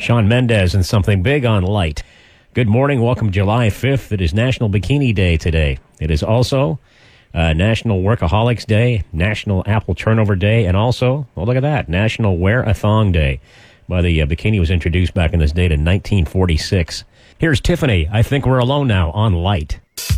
Shawn Mendes and Something Big on Light. Good morning. Welcome July 5th. It is National Bikini Day today. It is also National Workaholics Day, National Apple Turnover Day, and also, oh, look at that, National Wear a Thong Day. Well, the bikini was introduced back in this date in 1946. Here's Tiffany, I Think We're Alone Now on Light.